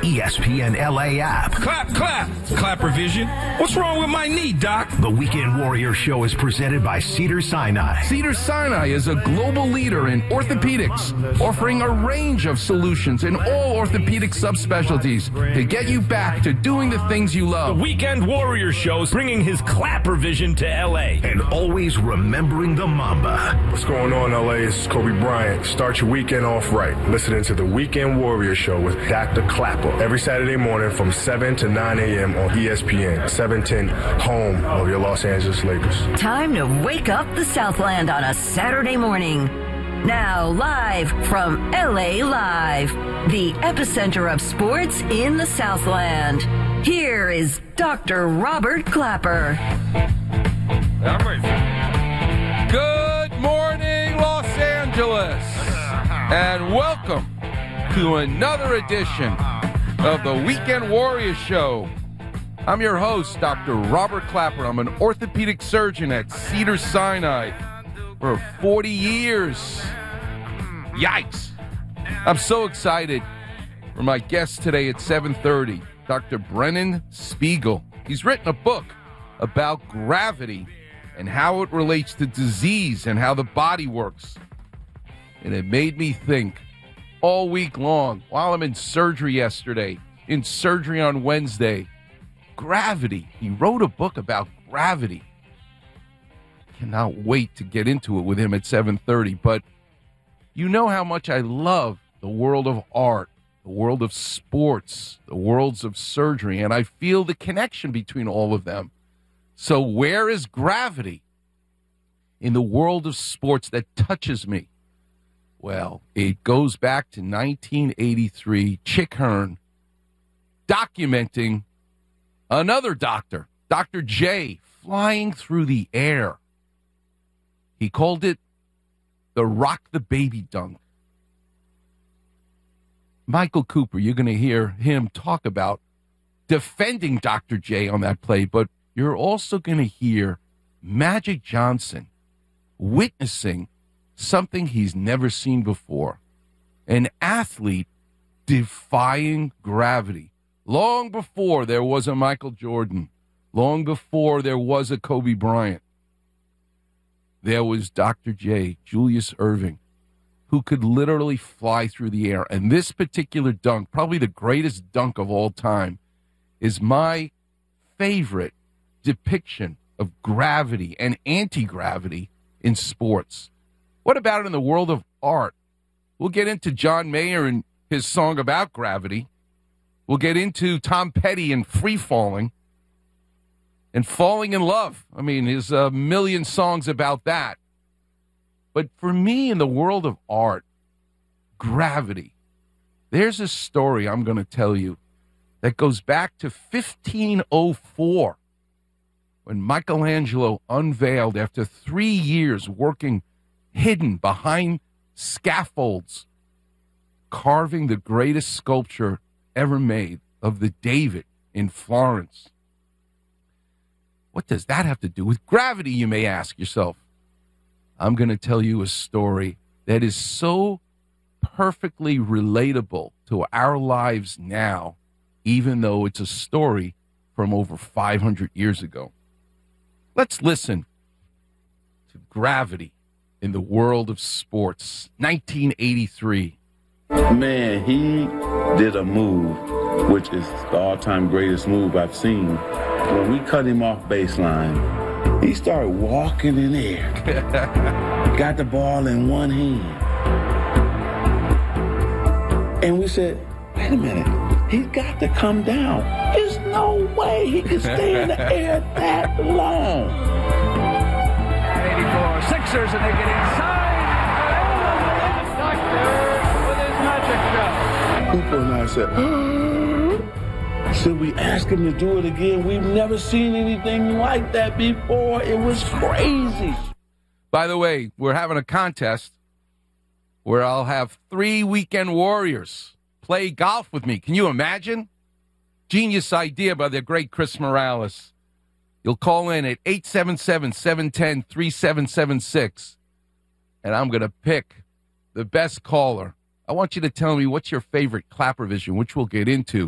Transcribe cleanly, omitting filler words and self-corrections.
ESPN LA app. Clap, clap. Clapper Vision. What's wrong with my knee, Doc? The Weekend Warrior Show is presented by Cedars-Sinai. Cedars-Sinai is a global leader in orthopedics, offering a range of solutions in all orthopedic subspecialties to get you back to doing the things you The love. Weekend Warrior Show is bringing his Clapper Vision to LA. And always remembering the Mamba. What's going on, LA? This is Kobe Bryant. Start your weekend off right. Listening to the Weekend Warrior Show with Dr. Clapper every Saturday morning from 7 to 9 a.m. on ESPN 710, home of your Los Angeles Lakers. Time to wake up the Southland on a Saturday morning. Now, live from LA Live, the epicenter of sports in the Southland. Here is Dr. Robert Clapper. Good morning, Los Angeles, and welcome to another edition of the Weekend Warrior Show. I'm your host, Dr. Robert Clapper. I'm an orthopedic surgeon at Cedars-Sinai for 40 years. Yikes. I'm so excited for my guest today at 7:30, Dr. Brennan Spiegel. He's written a book about gravity and how it relates to disease and how the body works. And it made me think all week long, while I'm in surgery yesterday, in surgery on Wednesday, gravity. He wrote a book about gravity. Cannot wait to get into it with him at 7:30. But you know how much I love the world of art, the world of sports, the worlds of surgery, and I feel the connection between all of them. So where is gravity in the world of sports that touches me? Well, it goes back to 1983, Chick Hearn, documenting another doctor, Dr. J, flying through the air. He called it the rock the baby dunk. Michael Cooper, you're going to hear him talk about defending Dr. J on that play, but you're also going to hear Magic Johnson witnessing something he's never seen before. An athlete defying gravity. Long before there was a Michael Jordan, long before there was a Kobe Bryant, there was Dr. J, Julius Erving, who could literally fly through the air. And this particular dunk, probably the greatest dunk of all time, is my favorite depiction of gravity and anti-gravity in sports. What about in the world of art? We'll get into John Mayer and his song about gravity. We'll get into Tom Petty and Free Falling and Falling in Love. I mean, there's a million songs about that. But for me, in the world of art, gravity, there's a story I'm going to tell you that goes back to 1504, when Michelangelo unveiled, after 3 years working hidden behind scaffolds, carving the greatest sculpture ever made of the David in Florence. What does that have to do with gravity, you may ask yourself? I'm going to tell you a story that is so perfectly relatable to our lives now, even though it's a story from over 500 years ago. Let's listen to gravity in the world of sports. 1983. Man, he did a move, which is the all-time greatest move I've seen. When we cut him off baseline, he started walking in air. Got the ball in one hand. And we said, wait a minute, he's got to come down. There's no way he can stay in the air that long. 84 Sixers, and they get inside. With his magic shot. Cooper and I said, should we ask him to do it again? We've never seen anything like that before. It was crazy. By the way, we're having a contest where I'll have 3 weekend warriors play golf with me. Can you imagine? Genius idea by the great Chris Morales. You'll call in at 877-710-3776, and I'm going to pick the best caller. I want you to tell me what's your favorite Clapper Vision, which we'll get into.